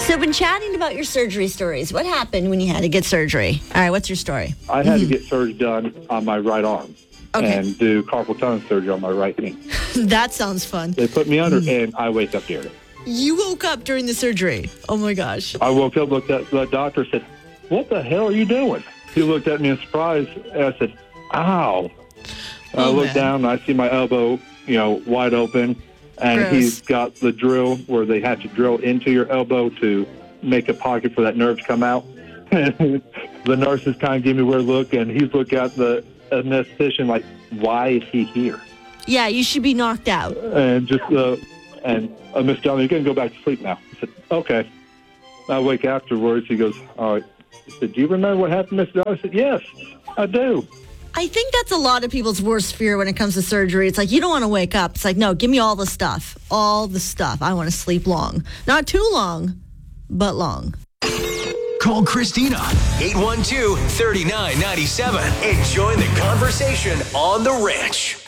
So we've been chatting about your surgery stories. What happened when you had to get surgery? All right, what's your story? I had to get surgery done on my right arm and do carpal tunnel surgery on my right knee. That sounds fun. They put me under, and I wake up during it. You woke up during the surgery. Oh, my gosh. I woke up, looked at the doctor, said, "What the hell are you doing?" He looked at me in surprise, and I said, "Ow." I looked down, and I see my elbow, wide open, and Gross. he's got the drill where they have to drill into your elbow to make a pocket for that nerve to come out. The nurses kind of give me a weird look, and he's looking at the anesthetician like, "Why is he here?" Yeah, you should be knocked out. And just, Miss Johnson, you can go back to sleep now. I said, "Okay." I wake afterwards. He goes, "All right." He said, "Do you remember what happened, Miss Johnson?" I said, "Yes, I do." I think that's a lot of people's worst fear when it comes to surgery. It's like, you don't want to wake up. It's like, no, give me all the stuff. All the stuff. I want to sleep long. Not too long, but long. Call Christina, 812-3997, and join the conversation on The Ranch.